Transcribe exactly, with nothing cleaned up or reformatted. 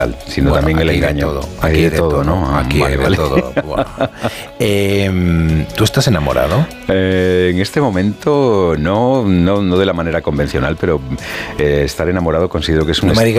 sino bueno, también el aquí engaño. Todo. Aquí hay de todo, todo, ¿no? Aquí vale, hay de vale. todo. Wow. eh, ¿Tú estás enamorado? Eh, en este momento no, no, no de la manera convencional, pero eh, estar enamorado considero que es un... No me digas